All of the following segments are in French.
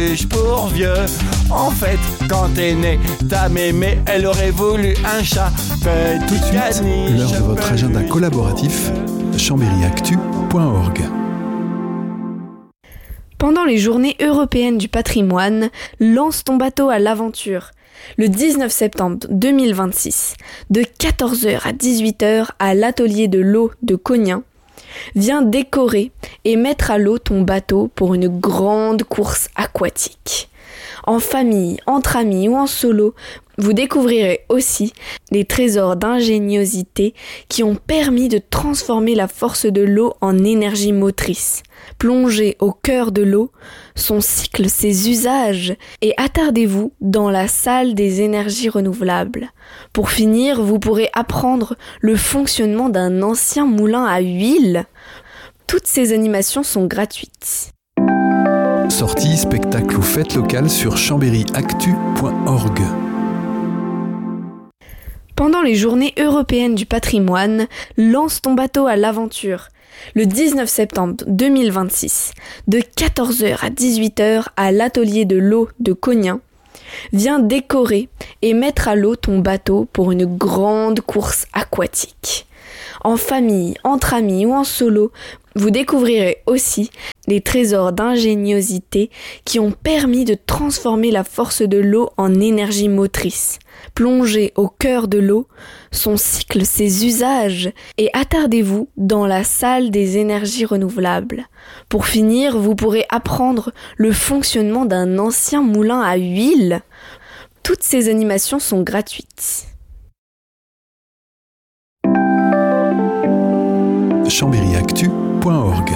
peluche pour vieux. En fait, quand t'es né, ta mémé, elle aurait voulu un chat. Tout de suite, l'heure de votre agenda collaboratif, chambéryactu.org. Pendant les journées européennes du patrimoine, lance ton bateau à l'aventure. Le 19 septembre 2026, de 14h à 18h à l'atelier de l'eau de Cognin, viens décorer et mettre à l'eau ton bateau pour une grande course aquatique. En famille, entre amis ou en solo, vous découvrirez aussi les trésors d'ingéniosité qui ont permis de transformer la force de l'eau en énergie motrice. Plongez au cœur de l'eau, son cycle, ses usages, et attardez-vous dans la salle des énergies renouvelables. Pour finir, vous pourrez apprendre le fonctionnement d'un ancien moulin à huile. Toutes ces animations sont gratuites. Sorties, spectacles ou fêtes locales sur chambéryactu.org. Pendant les journées européennes du patrimoine, lance ton bateau à l'aventure. Le 19 septembre 2026, de 14h à 18h à l'atelier de l'eau de Cognin, viens décorer et mettre à l'eau ton bateau pour une grande course aquatique. En famille, entre amis ou en solo, vous découvrirez aussi les trésors d'ingéniosité qui ont permis de transformer la force de l'eau en énergie motrice. Plongez au cœur de l'eau, son cycle, ses usages, et attardez-vous dans la salle des énergies renouvelables. Pour finir, vous pourrez apprendre le fonctionnement d'un ancien moulin à huile. Toutes ces animations sont gratuites. chambéryactu.org.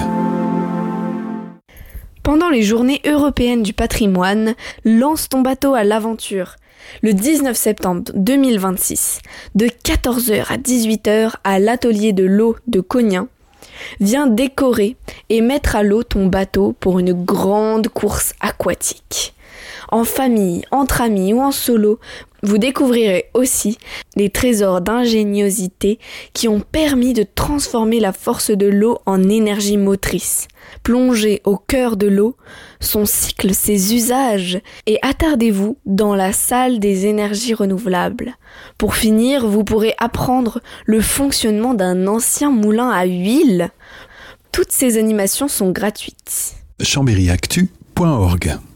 Pendant les journées européennes du patrimoine, lance ton bateau à l'aventure. Le 19 septembre 2026, de 14h à 18h à l'atelier de l'eau de Cognin, viens décorer et mettre à l'eau ton bateau pour une grande course aquatique. En famille, entre amis ou en solo, vous découvrirez aussi les trésors d'ingéniosité qui ont permis de transformer la force de l'eau en énergie motrice. Plongez au cœur de l'eau, son cycle, ses usages, et attardez-vous dans la salle des énergies renouvelables. Pour finir, vous pourrez apprendre le fonctionnement d'un ancien moulin à huile. Toutes ces animations sont gratuites. chambéryactu.org.